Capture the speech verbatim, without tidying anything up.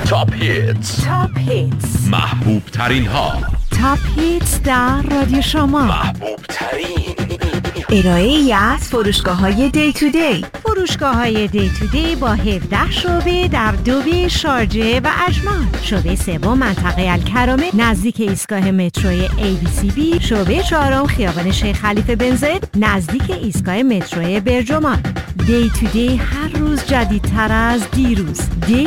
تاپ هیتس تاپ هیتس محبوب ترین ها. تاپ هیتس در رادیو شما. محبوب ترین ارائه‌ای از فروشگاه‌های دی تو دی. فروشگاه‌های دی تو دی با هفده شعبه در دوبی، شارجه و اجمان. شعبه سوم منطقه الکرامه نزدیک ایستگاه متروی ای بی سی بی. شعبه چهارم خیابان شیخ خلیفه بن زاید نزدیک ایستگاه متروی برجمان. دی تو دی هر روز جدیدتر از دیروز. دی